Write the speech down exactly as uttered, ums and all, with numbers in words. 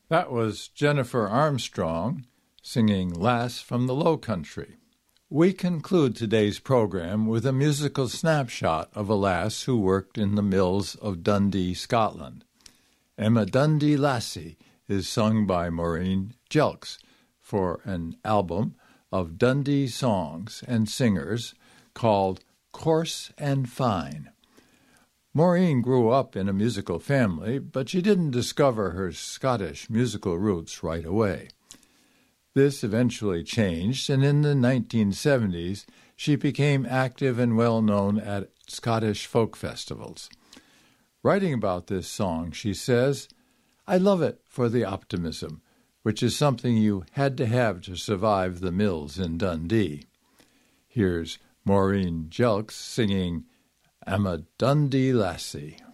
That was Jennifer Armstrong singing Lass from the Low Country. We conclude today's program with a musical snapshot of a lass who worked in the mills of Dundee, Scotland. Emma Dundee Lassie is sung by Maureen Jelks for an album of Dundee songs and singers called Coarse and Fine. Maureen grew up in a musical family, but she didn't discover her Scottish musical roots right away. This eventually changed, and in the nineteen seventies, she became active and well-known at Scottish folk festivals. Writing about this song, she says, "I love it for the optimism, which is something you had to have to survive the mills in Dundee." Here's Maureen Jelks singing Emma Dundee Lassie.